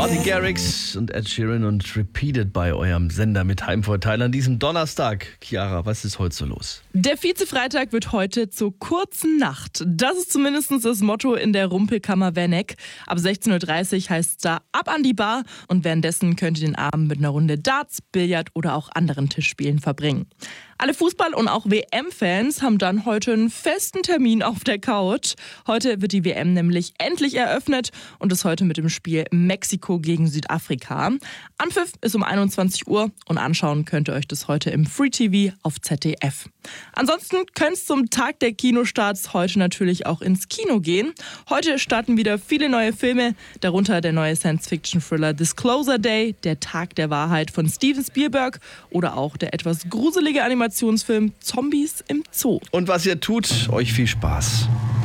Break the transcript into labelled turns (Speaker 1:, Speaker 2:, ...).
Speaker 1: Martin Garrix und Ed Sheeran und Repeated bei eurem Sender mit Heimvorteil an diesem Donnerstag. Chiara, was ist heute so los?
Speaker 2: Der Vize-Freitag wird heute zur kurzen Nacht. Das ist zumindest das Motto in der Rumpelkammer Werneck. Ab 16.30 Uhr heißt es da ab an die Bar und währenddessen könnt ihr den Abend mit einer Runde Darts, Billard oder auch anderen Tischspielen verbringen. Alle Fußball- und auch WM-Fans haben dann heute einen festen Termin auf der Couch. Heute wird die WM nämlich endlich eröffnet und ist heute mit dem Spiel Mexiko gegen Südafrika. Anpfiff ist um 21 Uhr und anschauen könnt ihr euch das heute im Free TV auf ZDF. Ansonsten könnt ihr zum Tag der Kinostarts heute natürlich auch ins Kino gehen. Heute starten wieder viele neue Filme, darunter der neue Science-Fiction-Thriller Disclosure Day, der Tag der Wahrheit von Steven Spielberg oder auch der etwas gruselige Animationsfilm Zombies im Zoo.
Speaker 1: Und was ihr tut, euch viel Spaß.